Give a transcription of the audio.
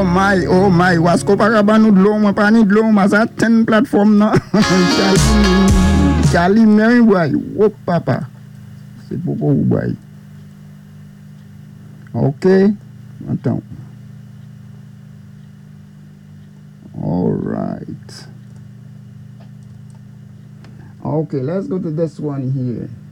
oh my, wasko pa ka ban nou dlo, mwen pa ni dlo, mwen sa 10 platform nan. Charlie men boy, wop papa. C'est beaucoup boy. Ok, attends. All right. Okay, let's go to this one here.